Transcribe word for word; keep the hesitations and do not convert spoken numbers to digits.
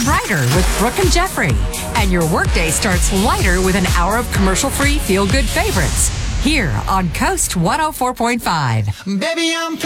brighter with Brooke and Jeffrey. And your workday starts lighter with an hour of commercial-free feel-good favorites. Here on Coast one oh four point five. Baby, I'm